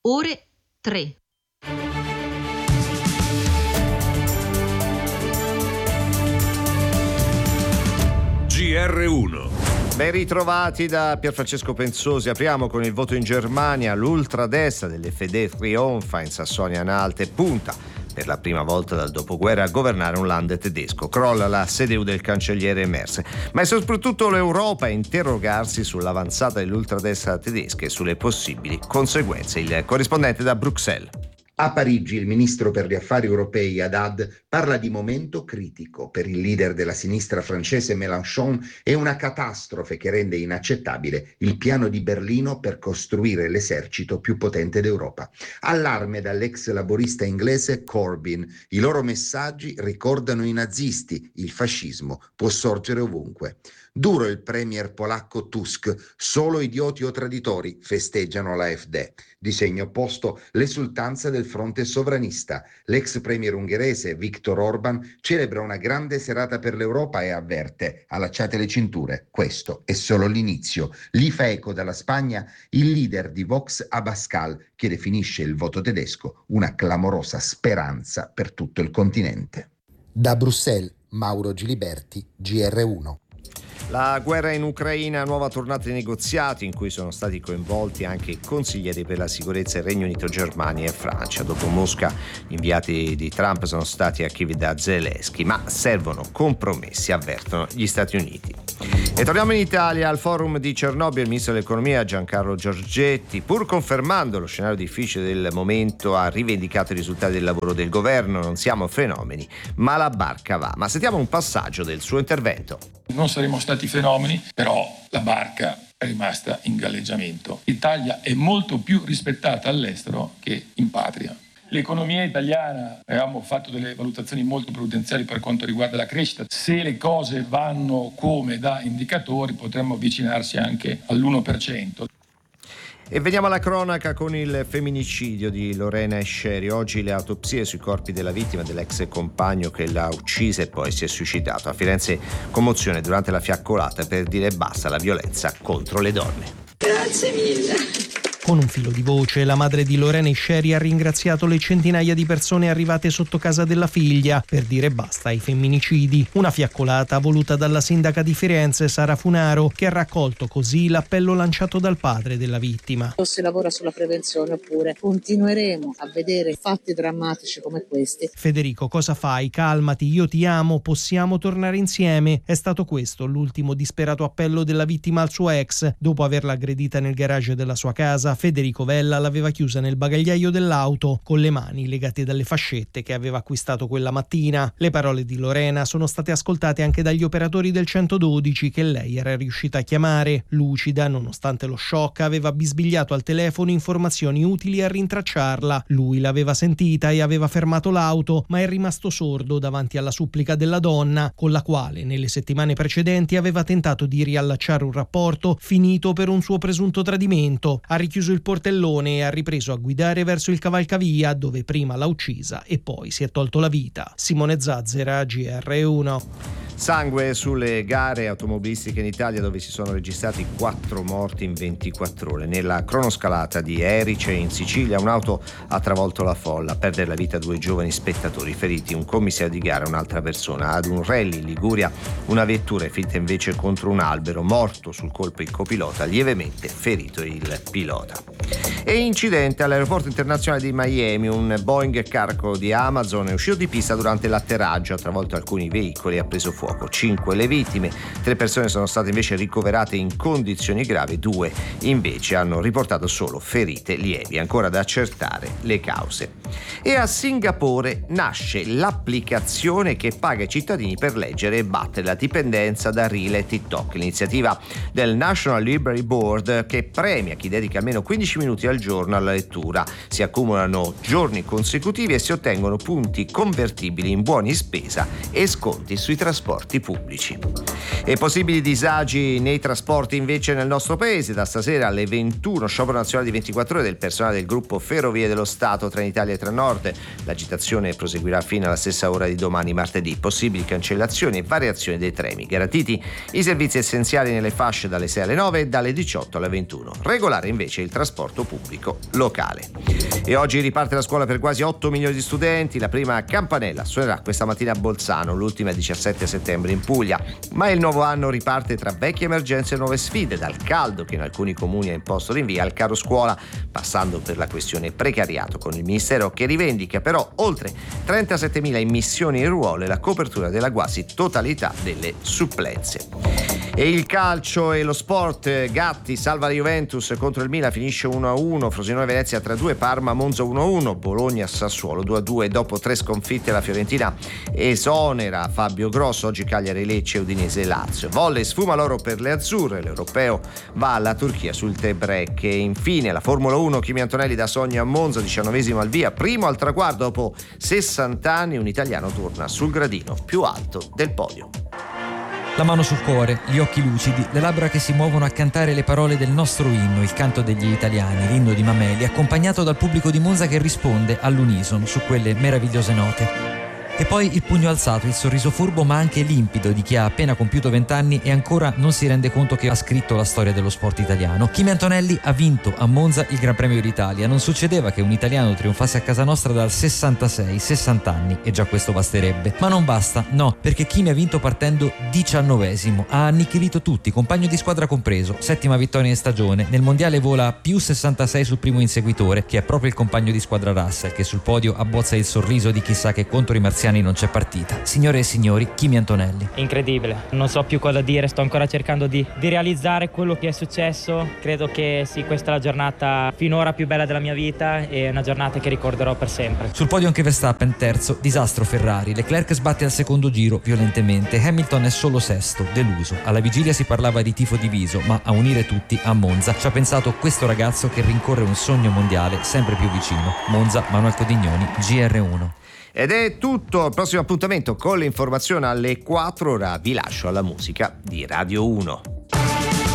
ore 3. GR1. Ben ritrovati da Pierfrancesco Pensosi. Apriamo con il voto in Germania. L'ultradestra dell'FD trionfa in Sassonia-Anhalt e punta per la prima volta dal dopoguerra a governare un land tedesco. Crolla la CDU del cancelliere Merz. Ma è soprattutto l'Europa a interrogarsi sull'avanzata dell'ultradestra tedesca e sulle possibili conseguenze. Il corrispondente da Bruxelles. A Parigi il ministro per gli affari europei Haddad parla di momento critico. Per il leader della sinistra francese Mélenchon è una catastrofe che rende inaccettabile il piano di Berlino per costruire l'esercito più potente d'Europa. Allarme dall'ex laborista inglese Corbyn. I loro messaggi ricordano i nazisti. Il fascismo può sorgere ovunque. Duro il premier polacco Tusk. Solo idioti o traditori festeggiano l'AfD. Di segno opposto l'esultanza del fronte sovranista. L'ex premier ungherese Viktor Orban celebra una grande serata per l'Europa e avverte: allacciate le cinture, questo è solo l'inizio. Lì fa eco dalla Spagna il leader di Vox Abascal, che definisce il voto tedesco una clamorosa speranza per tutto il continente. Da Bruxelles, Mauro Giliberti, GR1. La guerra in Ucraina, nuova tornata di negoziati in cui sono stati coinvolti anche i consiglieri per la sicurezza del Regno Unito, Germania e Francia. Dopo Mosca, gli inviati di Trump sono stati a Kiev da Zelensky, ma servono compromessi, avvertono gli Stati Uniti. E torniamo in Italia. Al forum di Cernobbio il ministro dell'economia Giancarlo Giorgetti, pur confermando lo scenario difficile del momento, ha rivendicato i risultati del lavoro del governo. Non siamo fenomeni, ma la barca va. Ma sentiamo un passaggio del suo intervento. Non saremo stati fenomeni, però la barca è rimasta in galleggiamento. L'Italia è molto più rispettata all'estero che in patria. L'economia italiana, abbiamo fatto delle valutazioni molto prudenziali per quanto riguarda la crescita. Se le cose vanno come da indicatori, potremmo avvicinarsi anche all'1%. E veniamo alla cronaca con il femminicidio di Lorena Esceri. Oggi le autopsie sui corpi della vittima, dell'ex compagno che l'ha uccisa e poi si è suicidato. A Firenze commozione durante la fiaccolata per dire basta alla violenza contro le donne. Grazie mille. Con un filo di voce, la madre di Lorena Esceri ha ringraziato le centinaia di persone arrivate sotto casa della figlia per dire basta ai femminicidi. Una fiaccolata voluta dalla sindaca di Firenze, Sara Funaro, che ha raccolto così l'appello lanciato dal padre della vittima. O si lavora sulla prevenzione oppure continueremo a vedere fatti drammatici come questi. Federico, cosa fai? Calmati, io ti amo, possiamo tornare insieme. È stato questo l'ultimo disperato appello della vittima al suo ex. Dopo averla aggredita nel garage della sua casa, Federico Vella l'aveva chiusa nel bagagliaio dell'auto con le mani legate dalle fascette che aveva acquistato quella mattina. Le parole di Lorena sono state ascoltate anche dagli operatori del 112 che lei era riuscita a chiamare. Lucida, nonostante lo shock, aveva bisbigliato al telefono informazioni utili a rintracciarla. Lui l'aveva sentita e aveva fermato l'auto, ma è rimasto sordo davanti alla supplica della donna, con la quale nelle settimane precedenti aveva tentato di riallacciare un rapporto finito per un suo presunto tradimento. Ha richiuso il portellone e ha ripreso a guidare verso il cavalcavia, dove prima l'ha uccisa e poi si è tolto la vita. Simone Zazzera, GR1. Sangue sulle gare automobilistiche in Italia, dove si sono registrati 4 morti in 24 ore. Nella cronoscalata di Erice in Sicilia un'auto ha travolto la folla, a perdere la vita 2 giovani spettatori, feriti un commissario di gara e un'altra persona. Ad un rally in Liguria una vettura è finita invece contro un albero, morto sul colpo il copilota, lievemente ferito il pilota. E incidente all'aeroporto internazionale di Miami, un Boeing carico di Amazon è uscito di pista durante l'atterraggio, ha travolto alcuni veicoli e ha preso fuoco. 5 le vittime, 3 persone sono state invece ricoverate in condizioni gravi, 2 invece hanno riportato solo ferite lievi, ancora da accertare le cause. E a Singapore nasce l'applicazione che paga i cittadini per leggere e battere la dipendenza da Reel e TikTok, l'iniziativa del National Library Board che premia chi dedica almeno 15 minuti al giorno alla lettura. Si accumulano giorni consecutivi e si ottengono punti convertibili in buoni spesa e sconti sui trasporti pubblici. E possibili disagi nei trasporti invece nel nostro paese. Da stasera alle 21 sciopero nazionale di 24 ore del personale del gruppo Ferrovie dello Stato Trenitalia e Trenord. L'agitazione proseguirà fino alla stessa ora di domani martedì. Possibili cancellazioni e variazioni dei treni. Garantiti i servizi essenziali nelle fasce dalle 6 alle 9 e dalle 18 alle 21. Regolare invece il trasporto pubblico pubblico locale. E oggi riparte la scuola per quasi 8 milioni di studenti. La prima campanella suonerà questa mattina a Bolzano, l'ultima il 17 settembre in Puglia. Ma il nuovo anno riparte tra vecchie emergenze e nuove sfide, dal caldo che in alcuni comuni ha imposto rinvii al caro scuola, passando per la questione precariato, con il Ministero che rivendica però oltre 37.000 immissioni in ruolo e la copertura della quasi totalità delle supplenze. E il calcio e lo sport: Gatti salva la Juventus contro il Milan, finisce 1-1, Frosinone Venezia 3-2, Parma Monza 1-1, Bologna Sassuolo 2-2. Dopo 3 sconfitte la Fiorentina esonera Fabio Grosso, oggi Cagliari Lecce, Udinese Lazio. Volley sfuma l'oro per le azzurre, l'europeo va alla Turchia sul tie break. E infine la Formula 1, Kimi Antonelli da Sogno a Monza, 19esimo al via, primo al traguardo dopo 60 anni, un italiano torna sul gradino più alto del podio. La mano sul cuore, gli occhi lucidi, le labbra che si muovono a cantare le parole del nostro inno, il canto degli italiani, l'inno di Mameli, accompagnato dal pubblico di Monza che risponde all'unisono su quelle meravigliose note. E poi il pugno alzato, il sorriso furbo ma anche limpido di chi ha appena compiuto 20 anni e ancora non si rende conto che ha scritto la storia dello sport italiano. Kimi Antonelli ha vinto a Monza il Gran Premio d'Italia. Non succedeva che un italiano trionfasse a casa nostra dal 66, 60 anni, e già questo basterebbe. Ma non basta, no, perché Kimi ha vinto partendo 19esimo, ha annichilito tutti, compagno di squadra compreso, 7ª vittoria in stagione, nel mondiale vola più 66 sul primo inseguitore, che è proprio il compagno di squadra Russell, che sul podio abbozza il sorriso di chi sa che contro i marziani non c'è partita. Signore e signori, Kimi Antonelli. Incredibile, non so più cosa dire, sto ancora cercando di realizzare quello che è successo. Credo che sì, questa è la giornata finora più bella della mia vita e una giornata che ricorderò per sempre. Sul podio anche Verstappen, terzo, disastro Ferrari, Leclerc sbatte al secondo giro violentemente, Hamilton è solo sesto, deluso. Alla vigilia si parlava di tifo diviso, ma a unire tutti a Monza ci ha pensato questo ragazzo che rincorre un sogno mondiale sempre più vicino. Monza, Manuel Codignoni, GR1. Ed è tutto, al prossimo appuntamento con l'informazione alle 4, ora vi lascio alla musica di Radio 1.